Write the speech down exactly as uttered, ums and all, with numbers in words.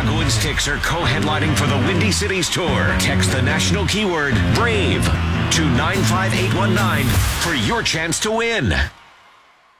Chicago and Styx are co-headlining for the Windy Cities Tour. Text the national keyword BRAVE to nine five eight one nine for your chance to win.